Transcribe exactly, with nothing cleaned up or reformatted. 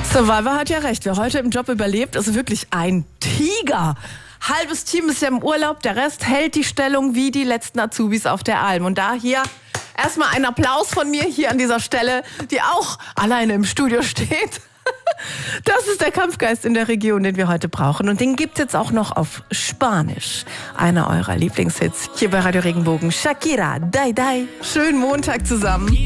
Survivor hat ja recht. Wer heute im Job überlebt, ist wirklich ein Tiger. Halbes Team ist ja im Urlaub, der Rest hält die Stellung wie die letzten Azubis auf der Alm. Und da hier erstmal ein Applaus von mir hier an dieser Stelle, die auch alleine im Studio steht. Das ist der Kampfgeist in der Region, den wir heute brauchen. Und den gibt's jetzt auch noch auf Spanisch. Einer eurer Lieblingshits hier bei Radio Regenbogen. Shakira, Dai Dai. Schönen Montag zusammen.